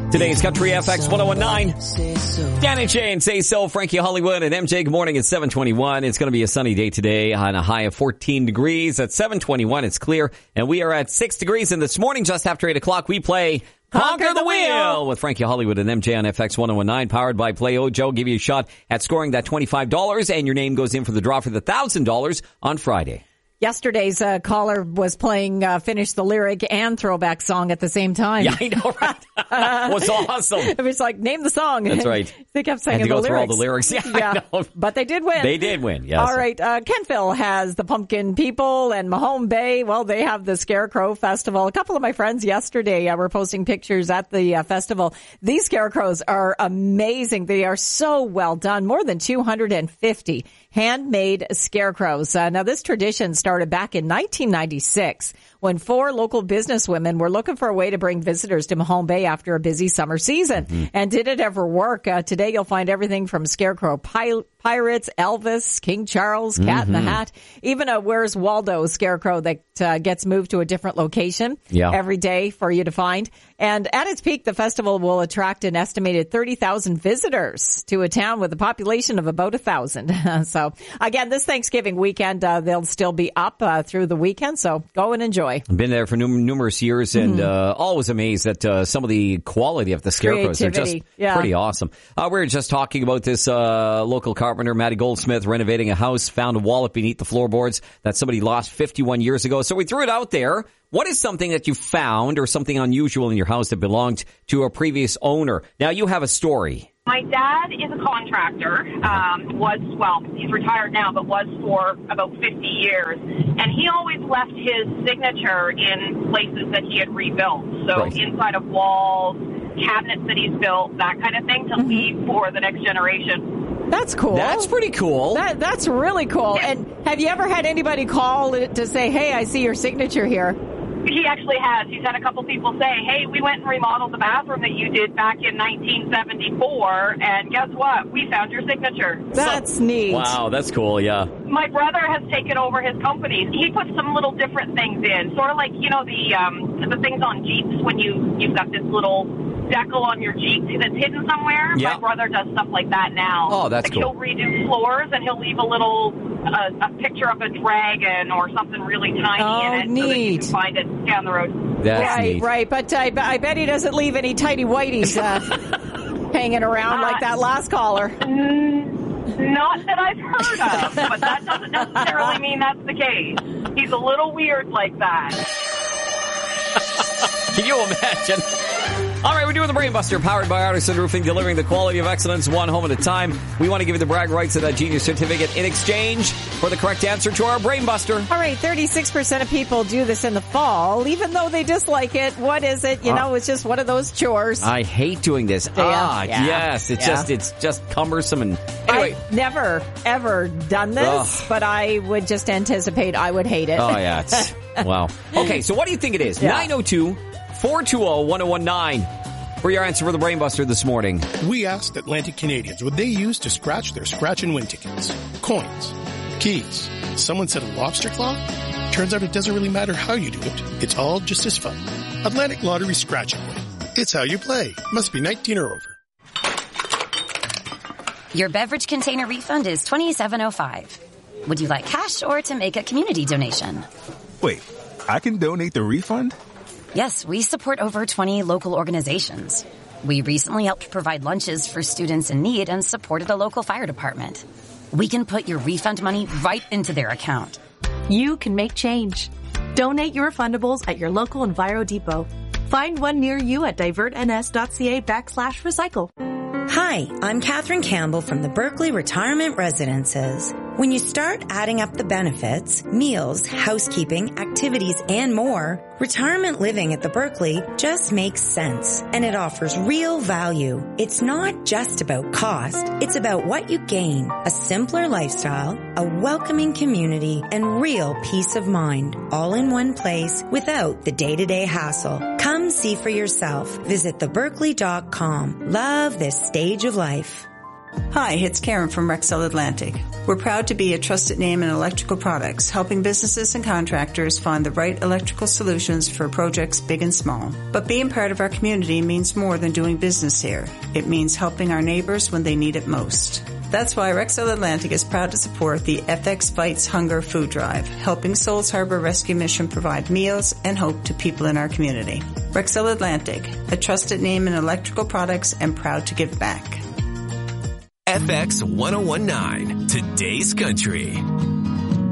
Today's Country FX 1019. Dan and Jay and Say So, Frankie Hollywood and MJ. Good morning. It's 7:21. It's going to be a sunny day today on a high of 14 degrees. At 7:21, it's clear. And we are at 6 degrees. And this morning, just after 8 o'clock, we play Conquer the Wheel with Frankie Hollywood and MJ on FX 1019, powered by Play Ojo. Give you a shot at scoring that $25, and your name goes in for the draw for the $1,000 on Friday. Yesterday's caller was playing Finish the Lyric and Throwback Song at the same time. Yeah, I know, right? It was awesome. It was like, name the song. That's right. They kept saying the lyrics. lyrics. Through all the lyrics. Yeah, I know. But they did win. They did win, yes. All right. Kentville has the Pumpkin People, and Mahone Bay, well, they have the Scarecrow Festival. A couple of my friends yesterday were posting pictures at the festival. These scarecrows are amazing. They are so well done. More than 250 handmade scarecrows. Now, this tradition started back in 1996 when 4 local businesswomen were looking for a way to bring visitors to Mahone Bay after a busy summer season. Mm-hmm. And did it ever work? Today, you'll find everything from Scarecrow Pirates, Elvis, King Charles, Cat in the Hat, even a Where's Waldo scarecrow that gets moved to a different location every day for you to find. And at its peak, the festival will attract an estimated 30,000 visitors to a town with a population of about 1,000. So, again, this Thanksgiving weekend, they'll still be up through the weekend, so go and enjoy. I've been there for numerous years and always amazed at some of the quality of the scarecrows. They're just pretty awesome. We were just talking about this local carpenter, Matty Goldsmith, renovating a house, found a wallet beneath the floorboards that somebody lost 51 years ago. So we threw it out there. What is something that you found or something unusual in your house that belonged to a previous owner? Now, you have a story. My dad is a contractor, he's retired now, but was for about 50 years. And he always left his signature in places that he had rebuilt. So inside of walls, cabinets that he's built, that kind of thing, to leave for the next generation. That's cool. That's pretty cool. That's really cool. Yeah. And have you ever had anybody call to say, hey, I see your signature here? He actually has. He's had a couple people say, hey, we went and remodeled the bathroom that you did back in 1974, and guess what? We found your signature. That's neat. Wow, that's cool, yeah. My brother has taken over his company. He puts some little different things in, sort of like, you know, the things on Jeeps when you've got this little decal on your Jeep that's hidden somewhere. Yeah. My brother does stuff like that now. Oh, that's cool. He'll redo floors, and he'll leave a little a picture of a dragon or something really tiny in it, so that you can find it down the road. That's neat. Right. But I bet he doesn't leave any tidy whities hanging around like that last caller. Not that I've heard of, but that doesn't necessarily mean that's the case. He's a little weird like that. Can you imagine? All right, we're doing the Brainbuster, powered by Artisan Roofing, delivering the quality of excellence one home at a time. We want to give you the brag rights of that Genius Certificate in exchange for the correct answer to our Brainbuster. All right, 36% of people do this in the fall, even though they dislike it. What is it? You know, it's just one of those chores. I hate doing this. Yes, it's just cumbersome. And anyway, I've never, ever done this, but I would just anticipate I would hate it. Oh, yeah. It's, wow. Okay, so what do you think it is? 902-420-1019 for your answer for the Brainbuster this morning. We asked Atlantic Canadians what they use to scratch their scratch and win tickets. Coins. Keys. Someone said a lobster claw? Turns out it doesn't really matter how you do it. It's all just as fun. Atlantic Lottery Scratch and Win. It's how you play. Must be 19 or over. Your beverage container refund is $27.05. Would you like cash or to make a community donation? Wait, I can donate the refund? Yes, we support over 20 local organizations. We recently helped provide lunches for students in need and supported a local fire department. We can put your refund money right into their account. You can make change. Donate your refundables at your local Enviro Depot. Find one near you at divertns.ca/recycle. Hi, I'm Catherine Campbell from the Berkeley Retirement Residences. When you start adding up the benefits, meals, housekeeping, activities, and more, retirement living at the Berkeley just makes sense, and it offers real value. It's not just about cost, it's about what you gain. A simpler lifestyle, a welcoming community, and real peace of mind, all in one place without the day-to-day hassle. Come see for yourself. Visit theberkeley.com. Love this stage of life. Hi, it's Karen from Rexel Atlantic. We're proud to be a trusted name in electrical products, helping businesses and contractors find the right electrical solutions for projects big and small. But being part of our community means more than doing business here. It means helping our neighbors when they need it most. That's why Rexel Atlantic is proud to support the FX Fights Hunger Food Drive, helping Souls Harbor Rescue Mission provide meals and hope to people in our community. Rexel Atlantic, a trusted name in electrical products and proud to give back. FX 1019, today's country.